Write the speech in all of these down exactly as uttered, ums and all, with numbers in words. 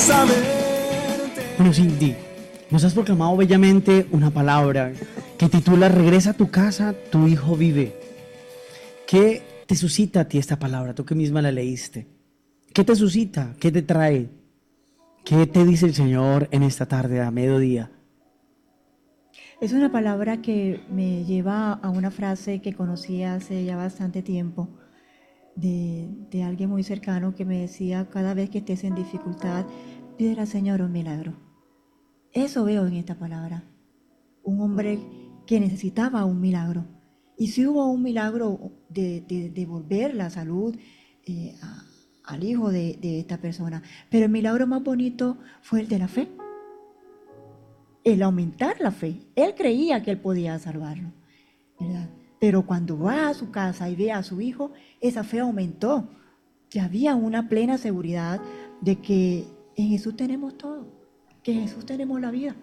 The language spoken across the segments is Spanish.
Bueno, Cindy, nos has proclamado bellamente una palabra que titula Regresa a tu casa, tu hijo vive. ¿Qué te suscita a ti esta palabra? Tú que misma la leíste. ¿Qué te suscita? ¿Qué te trae? ¿Qué te dice el Señor en esta tarde a mediodía? Es una palabra que me lleva a una frase que conocí hace ya bastante tiempo de, de alguien muy cercano que me decía: cada vez que estés en dificultad, pídele al Señor un milagro. Eso veo en esta palabra. Un hombre que necesitaba un milagro. Y si hubo un milagro de, de, de volver la salud eh, a, al hijo de, de esta persona. Pero el milagro más bonito fue el de la fe. El aumentar la fe. Él creía que él podía salvarlo, ¿verdad? Pero cuando va a su casa y ve a su hijo, esa fe aumentó. Ya había una plena seguridad de que en Jesús tenemos todo, que en Jesús tenemos la vida.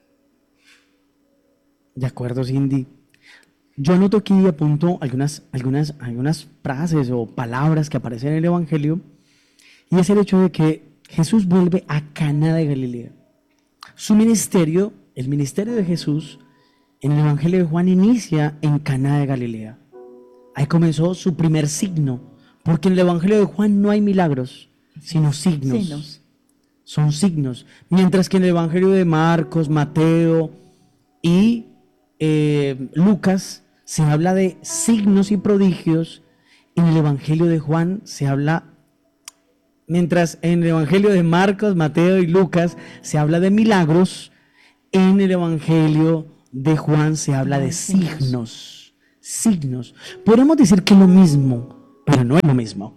De acuerdo, Cindy. Yo anoto aquí y apunto algunas, algunas, algunas frases o palabras que aparecen en el Evangelio, y es el hecho de que Jesús vuelve a Caná de Galilea. Su ministerio, el ministerio de Jesús, en el Evangelio de Juan inicia en Caná de Galilea. Ahí comenzó su primer signo, porque en el Evangelio de Juan no hay milagros, sino signos. Signos. Son signos. Mientras que en el Evangelio de Marcos, Mateo y eh, Lucas se habla de signos y prodigios, en el Evangelio de Juan se habla, mientras en el Evangelio de Marcos, Mateo y Lucas se habla de milagros, en el Evangelio de Juan se habla de signos, signos. Podemos decir que es lo mismo, pero no es lo mismo.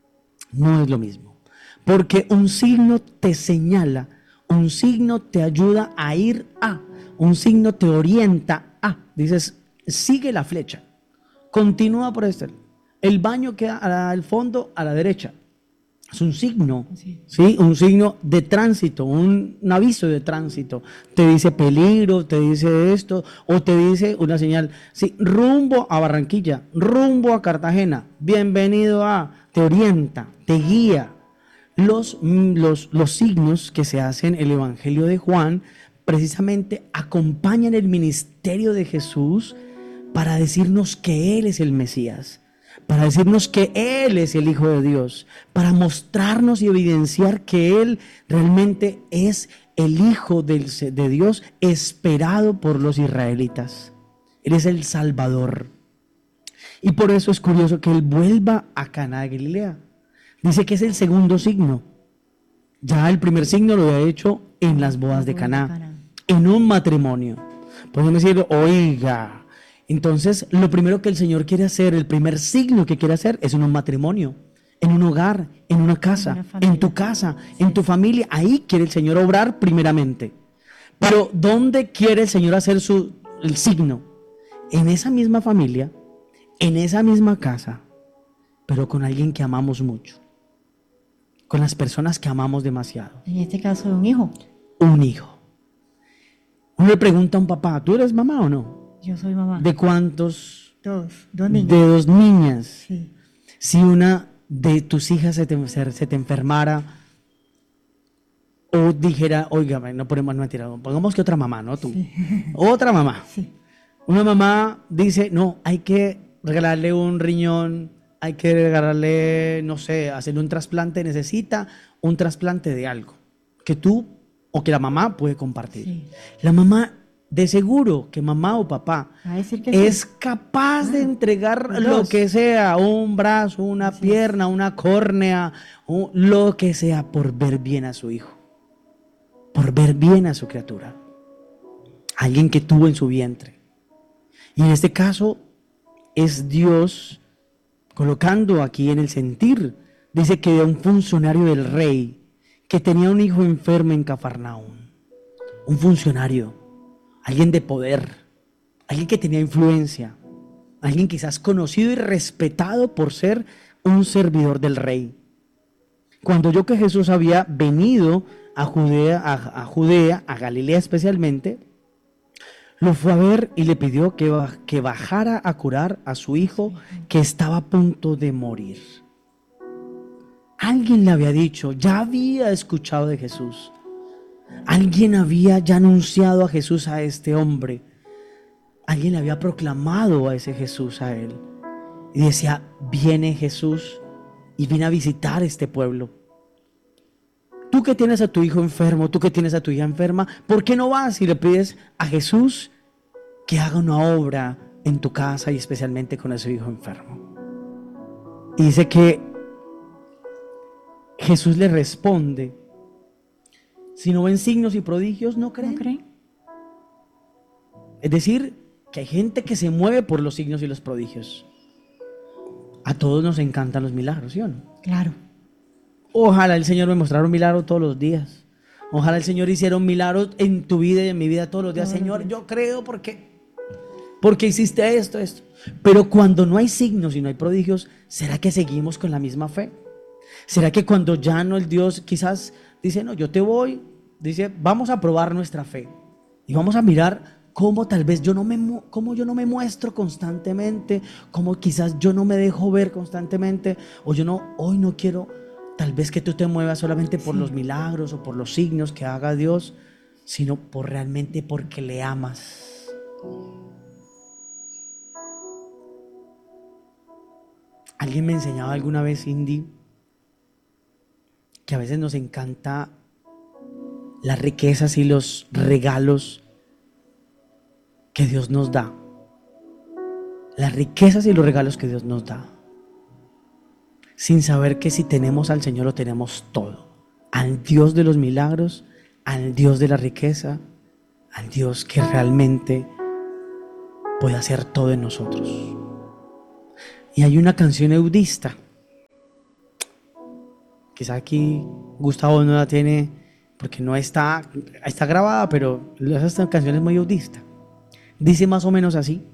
No es lo mismo. Porque un signo te señala, un signo te ayuda a ir a, un signo te orienta a. Dices, sigue la flecha, continúa por este. El baño queda al fondo, a la derecha. Es un signo, sí. ¿Sí? Un signo de tránsito, un, un aviso de tránsito. Te dice peligro, te dice esto, o te dice una señal, sí, rumbo a Barranquilla, rumbo a Cartagena, bienvenido a, te orienta, te guía. Los, los, los signos que se hacen en el Evangelio de Juan precisamente acompañan el ministerio de Jesús para decirnos que Él es el Mesías, para decirnos que Él es el Hijo de Dios, para mostrarnos y evidenciar que Él realmente es el Hijo del, de Dios esperado por los israelitas. Él es el Salvador. Y por eso es curioso que Él vuelva a Caná de Galilea. Dice que es el segundo signo. Ya el primer signo lo había hecho en las bodas de Caná, en un matrimonio. Podemos decir, oiga, entonces lo primero que el Señor quiere hacer, el primer signo que quiere hacer es en un matrimonio, en un hogar, en una casa, en, en tu casa, sí. En tu familia. Ahí quiere el Señor obrar primeramente. Pero ¿dónde quiere el Señor hacer su, el signo? En esa misma familia, en esa misma casa, pero con alguien que amamos mucho. Con las personas que amamos demasiado. En este caso, un hijo. Un hijo. Uno le pregunta a un papá, ¿tú eres mamá o no? Yo soy mamá. ¿De cuántos? Dos, dos niñas. De dos niñas. Sí. Si una de tus hijas se te, se te enfermara o dijera, oiga, no ponemos, no mentira, pongamos que otra mamá, ¿no? Tú. Sí. Otra mamá. Sí. Una mamá dice, no, hay que regalarle un riñón, hay que regalarle, no sé, hacerle un trasplante, necesita un trasplante de algo que tú o que la mamá puede compartir. Sí. La mamá, de seguro que mamá o papá que es sí. capaz ah, de entregar lo que sea, un brazo, una Así pierna, es. una córnea, un, lo que sea, por ver bien a su hijo, por ver bien a su criatura, alguien que tuvo en su vientre. Y en este caso es Dios colocando aquí en el sentir, dice que de un funcionario del rey que tenía un hijo enfermo en Cafarnaúm, un funcionario, alguien de poder, alguien que tenía influencia, alguien quizás conocido y respetado por ser un servidor del rey. Cuando oyó que Jesús había venido a Judea, a, a Judea, a Galilea especialmente, lo fue a ver y le pidió que, que bajara a curar a su hijo que estaba a punto de morir. Alguien le había dicho, ya había escuchado de Jesús. Alguien había ya anunciado a Jesús a este hombre. Alguien le había proclamado a ese Jesús a él. Y decía, viene Jesús y viene a visitar este pueblo. Tú que tienes a tu hijo enfermo, tú que tienes a tu hija enferma, ¿por qué no vas y le pides a Jesús que haga una obra en tu casa y especialmente con ese hijo enfermo? Y dice que Jesús le responde, si no ven signos y prodigios, no creen. ¿No creen? Es decir, que hay gente que se mueve por los signos y los prodigios. A todos nos encantan los milagros, ¿sí o no? Claro. Ojalá el Señor me mostrara un milagro todos los días. Ojalá el Señor hiciera un milagro en tu vida y en mi vida todos los días. Todos los Señor, días. yo creo porque, porque hiciste esto, esto. Pero cuando no hay signos y no hay prodigios, ¿será que seguimos con la misma fe? ¿Será que cuando ya no el Dios quizás dice, no, yo te voy, dice, vamos a probar nuestra fe y vamos a mirar cómo tal vez yo no me, mu- cómo yo no me muestro constantemente, cómo quizás yo no me dejo ver constantemente, o yo no, hoy no quiero, tal vez que tú te muevas solamente por Sí. los milagros o por los signos que haga Dios, sino por realmente porque le amas. Alguien me enseñaba alguna vez, Cindy, que a veces nos encanta las riquezas y los regalos que Dios nos da. Las riquezas y los regalos que Dios nos da. Sin saber que si tenemos al Señor lo tenemos todo. Al Dios de los milagros, al Dios de la riqueza, al Dios que realmente puede hacer todo en nosotros. Y hay una canción eudista. Quizá aquí Gustavo no la tiene porque no está, está grabada, pero esta canción es muy eudista. Dice más o menos así: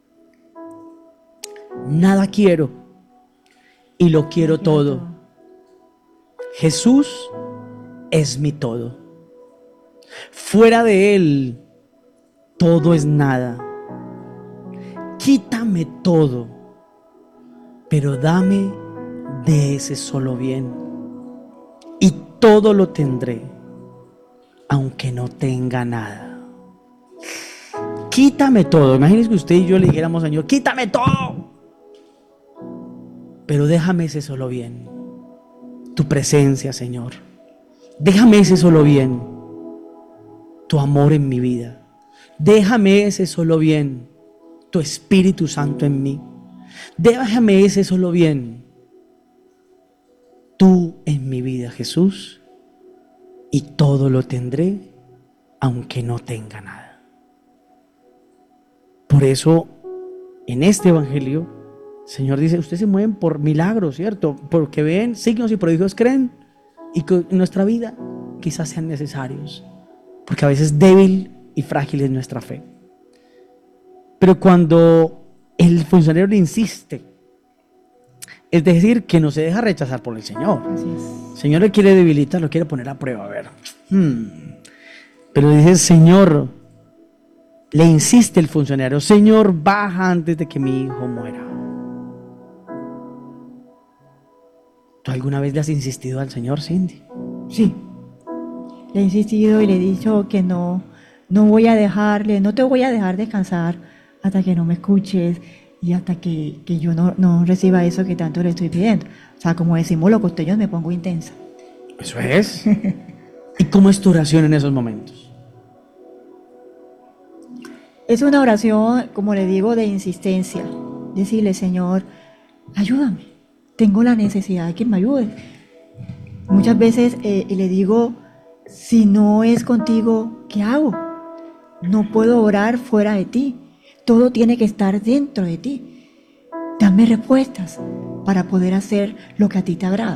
nada quiero y lo quiero todo. Jesús es mi todo. Fuera de Él, todo es nada. Quítame todo, pero dame de ese solo bien. Y todo lo tendré, aunque no tenga nada. Quítame todo. Imagínense que usted y yo le dijéramos, Señor, quítame todo, pero déjame ese solo bien. Tu presencia, Señor. Déjame ese solo bien. Tu amor en mi vida. Déjame ese solo bien. Tu Espíritu Santo en mí. Déjame ese solo bien. Tú en mi vida, Jesús, y todo lo tendré, aunque no tenga nada. Por eso, en este evangelio, el Señor dice, ustedes se mueven por milagros, ¿cierto? Porque ven signos y prodigios, creen, y que en nuestra vida quizás sean necesarios, porque a veces débil y frágil es nuestra fe. Pero cuando el funcionario le insiste, es decir, que no se deja rechazar por el Señor. Así es. El Señor le quiere debilitar, lo quiere poner a prueba, a ver. Hmm. Pero dice, Señor, le insiste el funcionario, Señor, baja antes de que mi hijo muera. ¿Tú alguna vez le has insistido al Señor, Cindy? Sí. Le he insistido y le he dicho que no, no voy a dejarle, no te voy a dejar descansar hasta que no me escuches y hasta que, que yo no, no reciba eso que tanto le estoy pidiendo. O sea, como decimos los costeños, me pongo intensa. Eso es. ¿Y cómo es tu oración en esos momentos? Es una oración, como le digo, de insistencia. Decirle, Señor, ayúdame. Tengo la necesidad de que me ayudes. Muchas veces eh, le digo, si no es contigo, ¿qué hago? No puedo orar fuera de ti. Todo tiene que estar dentro de ti. Dame respuestas para poder hacer lo que a ti te agrada.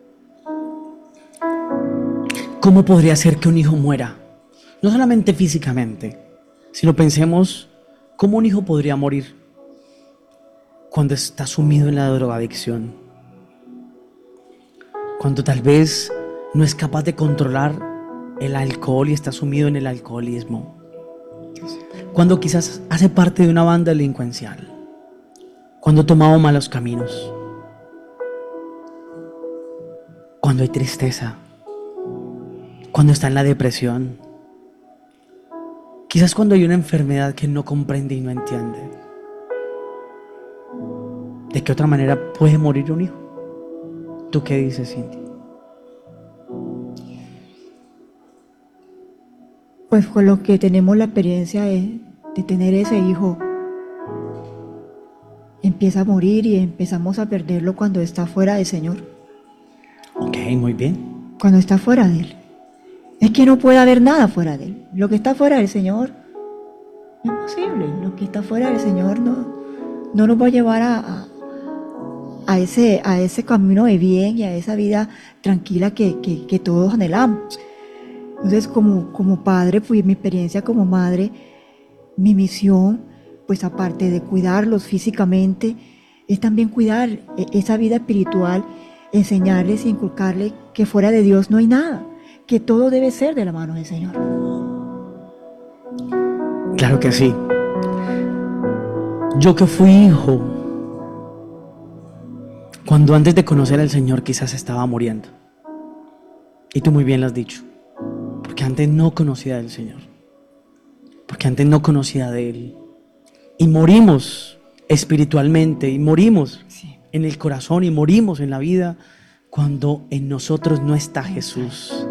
¿Cómo podría ser que un hijo muera? No solamente físicamente, sino pensemos cómo un hijo podría morir cuando está sumido en la drogadicción, cuando tal vez no es capaz de controlar el alcohol y está sumido en el alcoholismo, cuando quizás hace parte de una banda delincuencial, cuando ha tomado malos caminos. cuando hay tristeza, cuando está en la depresión, quizás cuando hay una enfermedad que no comprende y no entiende. ¿De qué otra manera puede morir un hijo? ¿Tú qué dices, Cindy? Pues con los que tenemos la experiencia de, de tener ese hijo, empieza a morir y empezamos a perderlo cuando está fuera del Señor. Ok, muy bien. Cuando está fuera de Él. Es que no puede haber nada fuera de Él. Lo que está fuera del Señor no es posible. Lo que está fuera del Señor no, no nos va a llevar a, a, a, ese, a ese camino de bien y a esa vida tranquila que, que, que todos anhelamos. Entonces, como, como padre, pues mi experiencia como madre, mi misión, pues aparte de cuidarlos físicamente, es también cuidar esa vida espiritual, enseñarles e inculcarles que fuera de Dios no hay nada, que todo debe ser de la mano del Señor. Claro que sí. Yo que fui hijo, cuando antes de conocer al Señor quizás estaba muriendo. Y tú muy bien lo has dicho. Porque antes no conocía del Señor. Porque antes no conocía de Él. Y morimos espiritualmente, y morimos sí. en el corazón, y morimos en la vida cuando en nosotros no está Jesús.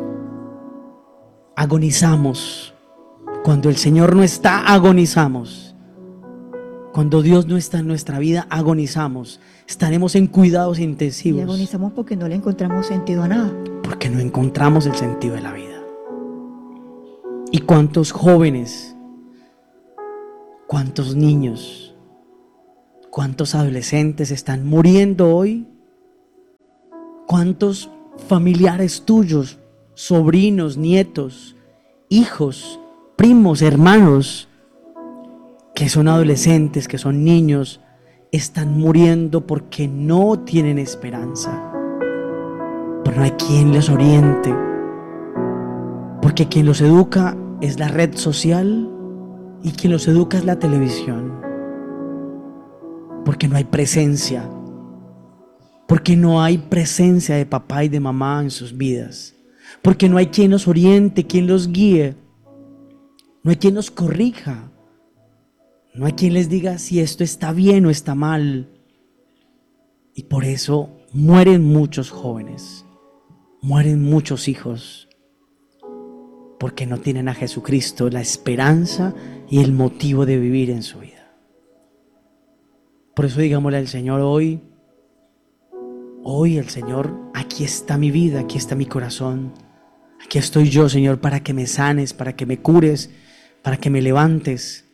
Agonizamos. Cuando el Señor no está, agonizamos. Cuando Dios no está en nuestra vida, agonizamos. Estaremos en cuidados intensivos. Y agonizamos porque no le encontramos sentido a nada. Porque no encontramos el sentido de la vida. ¿Y cuántos jóvenes, cuántos niños, cuántos adolescentes están muriendo hoy? ¿Cuántos familiares tuyos, sobrinos, nietos, hijos, primos, hermanos, que son adolescentes, que son niños, están muriendo porque no tienen esperanza? Pero no hay quien les oriente. Porque quien los educa es la red social y quien los educa es la televisión. Porque no hay presencia. Porque no hay presencia de papá y de mamá en sus vidas. Porque no hay quien los oriente, quien los guíe. No hay quien los corrija. No hay quien les diga si esto está bien o está mal. Y por eso mueren muchos jóvenes. Mueren muchos hijos. Porque no tienen a Jesucristo, la esperanza y el motivo de vivir en su vida. Por eso digámosle al Señor hoy, hoy el Señor, aquí está mi vida, aquí está mi corazón, aquí estoy yo, Señor, para que me sanes, para que me cures, para que me levantes.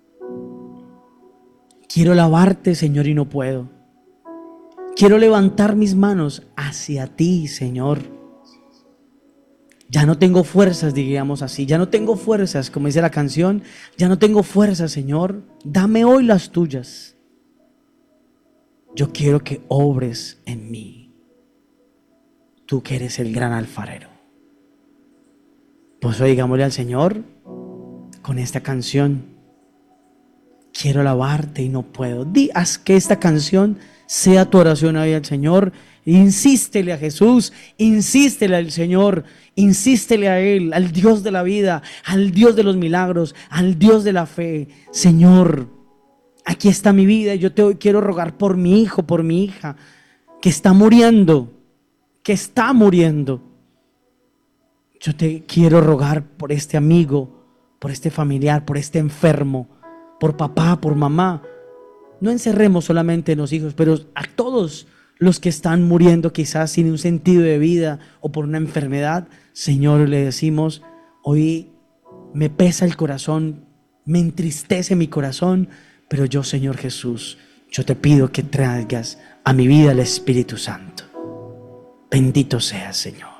Quiero lavarte, Señor, y no puedo. Quiero levantar mis manos hacia ti, Señor. Ya no tengo fuerzas, diríamos así, ya no tengo fuerzas, como dice la canción, ya no tengo fuerzas, Señor, dame hoy las tuyas. Yo quiero que obres en mí, tú que eres el gran alfarero. Por eso digámosle al Señor, con esta canción, quiero alabarte y no puedo. Di, haz que esta canción sea tu oración hoy al Señor. Insístele a Jesús, insístele al Señor, insístele a Él, al Dios de la vida, al Dios de los milagros, al Dios de la fe. Señor, aquí está mi vida y yo te quiero rogar por mi hijo, por mi hija, que está muriendo, que está muriendo. Yo te quiero rogar por este amigo, por este familiar, por este enfermo, por papá, por mamá. No encerremos solamente en los hijos, pero a todos los que están muriendo quizás sin un sentido de vida o por una enfermedad. Señor, le decimos, hoy me pesa el corazón, me entristece mi corazón, pero yo, Señor Jesús, yo te pido que traigas a mi vida el Espíritu Santo. Bendito seas, Señor.